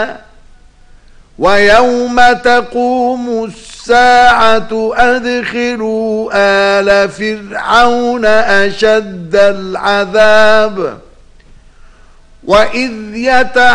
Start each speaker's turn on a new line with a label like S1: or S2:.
S1: ويوم تقوم الساعة أدخلوا آل فرعون أشد العذاب وإذ